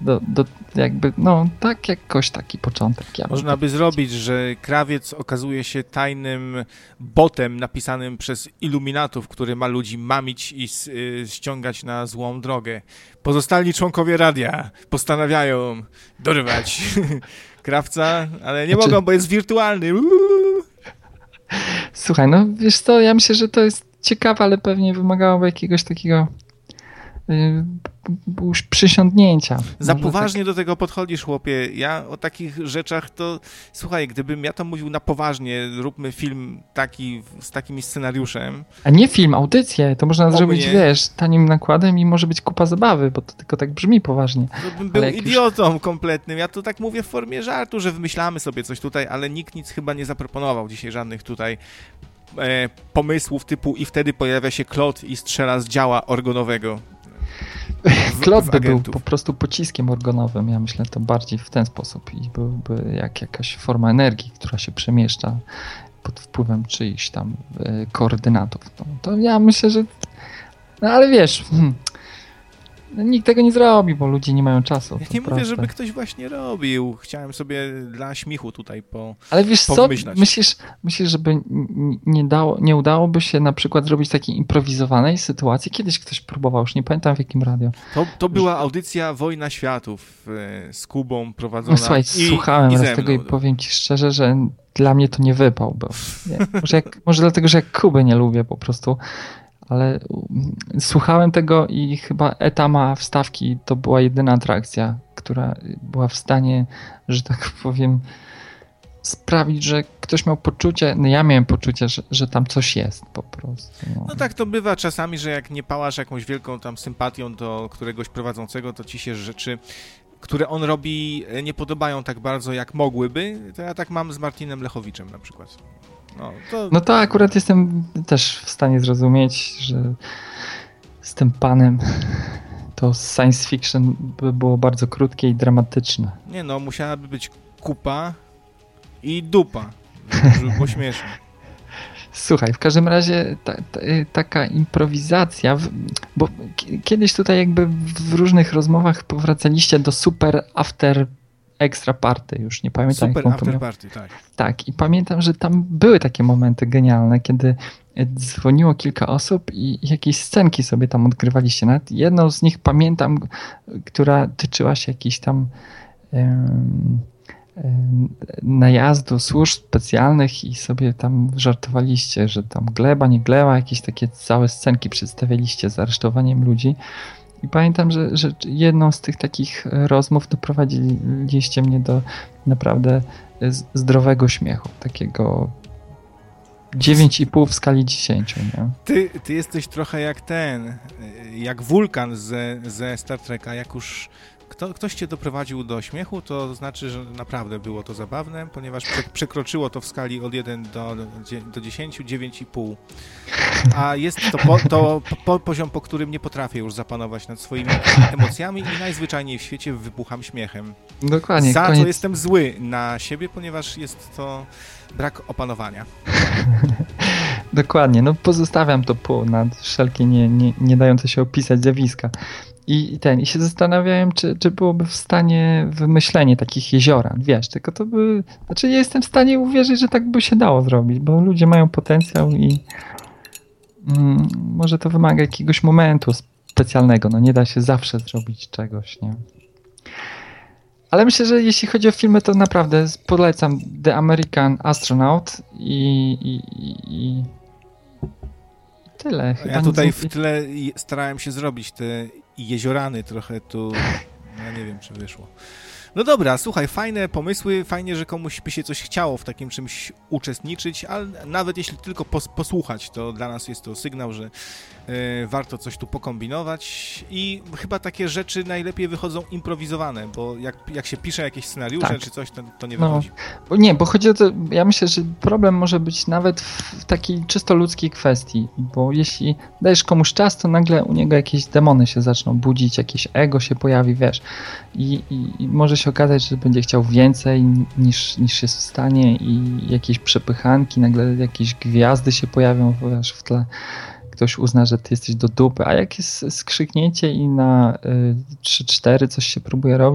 jakby, no tak jakoś taki początek. Można by zrobić, że krawiec okazuje się tajnym botem napisanym przez iluminatów, który ma ludzi mamić i ściągać na złą drogę. Pozostali członkowie radia postanawiają dorwać krawca, ale nie mogą, bo jest wirtualny. Słuchaj, no wiesz co, ja myślę, że to jest ciekawe, ale pewnie wymagałoby jakiegoś takiego już przysiągnięcia. Za poważnie do tego podchodzisz, chłopie. Ja o takich rzeczach to... Słuchaj, gdybym ja to mówił na poważnie, róbmy film taki, z takim scenariuszem. A nie film, audycję. To można zrobić, wiesz, tanim nakładem i może być kupa zabawy, bo to tylko tak brzmi poważnie. To bym był idiotą kompletnym. Ja to tak mówię w formie żartu, że wymyślamy sobie coś tutaj, ale nikt nic chyba nie zaproponował dzisiaj żadnych tutaj pomysłów typu i wtedy pojawia się Klot i strzela z działa organowego. Klot by był po prostu pociskiem organowym, ja myślę to bardziej w ten sposób i byłby jak jakaś forma energii, która się przemieszcza pod wpływem czyichś tam koordynatów. To ja myślę, że... No ale wiesz... Nikt tego nie zrobi, bo ludzie nie mają czasu. Ja nie mówię, żeby ktoś właśnie robił. Chciałem sobie dla śmichu tutaj Ale wiesz co, myślisz, żeby nie udałoby się na przykład zrobić takiej improwizowanej sytuacji? Kiedyś ktoś próbował, już nie pamiętam w jakim radio. To była audycja Wojna Światów z Kubą prowadzona. No słuchaj, słuchałem raz tego i powiem ci szczerze, że dla mnie to nie wypał był. Może dlatego, że jak Kuby nie lubię po prostu. Ale słuchałem tego i chyba Etama wstawki to była jedyna atrakcja, która była w stanie, że tak powiem, sprawić, że ktoś miał poczucie, no ja miałem poczucie, że tam coś jest po prostu. No tak to bywa czasami, że jak nie pałasz jakąś wielką tam sympatią do któregoś prowadzącego, to ci się rzeczy, które on robi, nie podobają tak bardzo, jak mogłyby. To ja tak mam z Martinem Lechowiczem na przykład. No to akurat jestem też w stanie zrozumieć, że z tym panem to science fiction by było bardzo krótkie i dramatyczne. Nie no, musiałaby być kupa i dupa, żeby było śmieszne. Słuchaj, w każdym razie taka improwizacja, bo kiedyś tutaj jakby w różnych rozmowach powracaliście do super after extra party, już nie pamiętam. Super after party, tak. Tak, i pamiętam, że tam były takie momenty genialne, kiedy dzwoniło kilka osób i jakieś scenki sobie tam odgrywaliście. Nawet jedną z nich pamiętam, która tyczyła się jakichś tam najazdu służb specjalnych i sobie tam żartowaliście, że tam gleba, nie gleba, jakieś takie całe scenki przedstawialiście z aresztowaniem ludzi. I pamiętam, że jedną z tych takich rozmów doprowadziliście mnie do naprawdę zdrowego śmiechu. Takiego 9,5 w skali 10. Nie? Ty jesteś trochę jak Wulkan ze Star Treka. Jak już ktoś cię doprowadził do śmiechu, to znaczy, że naprawdę było to zabawne, ponieważ przekroczyło to w skali od 1 do 10, 9,5. A jest to poziom, po którym nie potrafię już zapanować nad swoimi emocjami i najzwyczajniej w świecie wybucham śmiechem. Dokładnie. Za co jestem zły na siebie, ponieważ jest to brak opanowania. Dokładnie. No pozostawiam to na wszelkie nie dające się opisać zjawiska. I się zastanawiałem, czy byłoby w stanie wymyślenie takich jezioran, wiesz, tylko to by... Znaczy ja jestem w stanie uwierzyć, że tak by się dało zrobić, bo ludzie mają potencjał i może to wymaga jakiegoś momentu specjalnego, no nie da się zawsze zrobić czegoś, nie? Ale myślę, że jeśli chodzi o filmy, to naprawdę polecam The American Astronaut i tyle. Ja tutaj w tle starałem się zrobić te jeziorany trochę tu, ja nie wiem, czy wyszło. No dobra, słuchaj, fajne pomysły, fajnie, że komuś by się coś chciało w takim czymś uczestniczyć, ale nawet jeśli tylko posłuchać, to dla nas jest to sygnał, że warto coś tu pokombinować i chyba takie rzeczy najlepiej wychodzą improwizowane, bo jak się pisze jakieś scenariusze tak. czy coś, to nie wychodzi. Bo chodzi o to, ja myślę, że problem może być nawet w takiej czysto ludzkiej kwestii, bo jeśli dajesz komuś czas, to nagle u niego jakieś demony się zaczną budzić, jakieś ego się pojawi, wiesz, i może się okazać, że będzie chciał więcej niż jest w stanie i jakieś przepychanki, nagle jakieś gwiazdy się pojawią, wiesz, w tle. Ktoś uzna, że ty jesteś do dupy, a jak jest skrzyknięcie i na 3-4 coś się próbuje robić,